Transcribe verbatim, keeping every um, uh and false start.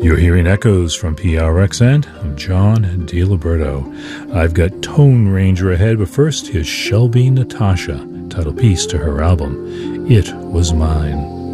You're hearing echoes from P R X and I'm John DiLiberto. I've got Tone Ranger ahead, but first here's Shelby Natasha, title piece to her album, It Was Mine.